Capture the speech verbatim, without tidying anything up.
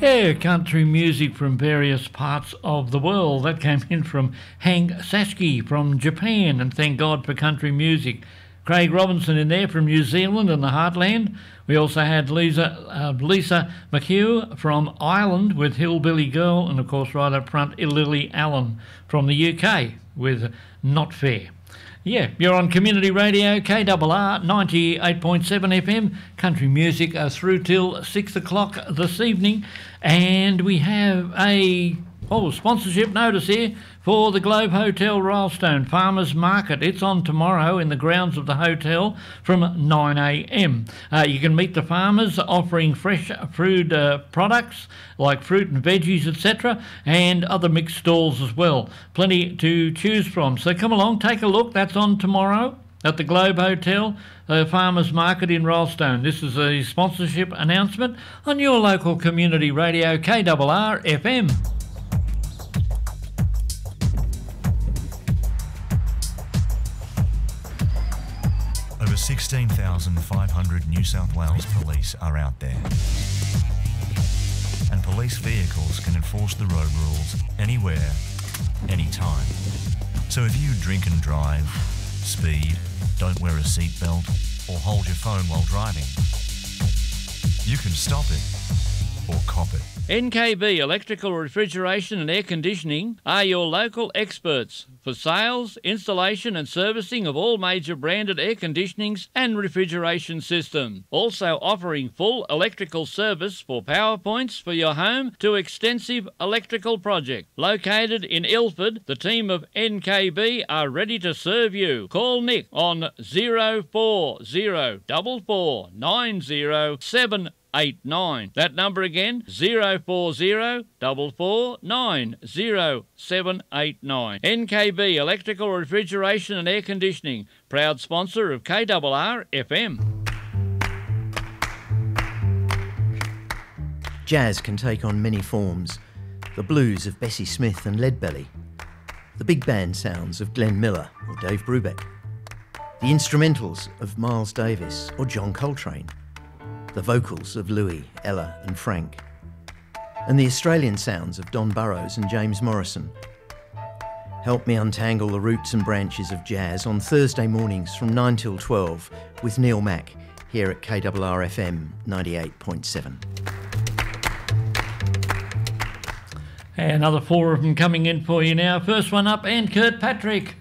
Yeah, country music from various parts of the world. That came in from Hank Sasky from Japan, and thank God for country music. Craig Robinson in there from New Zealand and the Heartland. We also had Lisa, uh, Lisa McHugh from Ireland with Hillbilly Girl, and of course right up front Lily Allen from the U K with Not Fair. Yeah, you're on Community Radio, K R R ninety-eight point seven F M, country music uh, through till six o'clock this evening. And we have a oh sponsorship notice here for the Globe Hotel Rylstone Farmers Market. It's on tomorrow in the grounds of the hotel from nine a m. Uh, you can meet the farmers offering fresh food uh, products like fruit and veggies, et cetera, and other mixed stalls as well. Plenty to choose from. So come along, take a look. That's on tomorrow at the Globe Hotel uh, Farmers Market in Rylstone. This is a sponsorship announcement on your local community radio, K R R F M. Over sixteen thousand five hundred New South Wales police are out there. And police vehicles can enforce the road rules anywhere, anytime. So if you drink and drive, speed, don't wear a seatbelt, or hold your phone while driving, you can stop it or cop it. N K B Electrical, Refrigeration and Air Conditioning are your local experts for sales, installation and servicing of all major branded air conditionings and refrigeration systems. Also offering full electrical service for power points for your home to extensive electrical project. Located in Ilford, the team of N K B are ready to serve you. Call Nick on zero four zero four four nine zero seven eight nine. That number again, zero four zero four four nine zero seven eight nine. N K B Electrical, Refrigeration and Air Conditioning, proud sponsor of K R R F M. Jazz can take on many forms. The blues of Bessie Smith and Leadbelly. The big band sounds of Glenn Miller or Dave Brubeck. The instrumentals of Miles Davis or John Coltrane. The vocals of Louis, Ella and Frank, and the Australian sounds of Don Burrows and James Morrison. Help me untangle the roots and branches of jazz on Thursday mornings from nine till twelve with Neil Mack here at K R R F M ninety-eight point seven. Another four of them coming in for you now. First one up, Anne Kirkpatrick.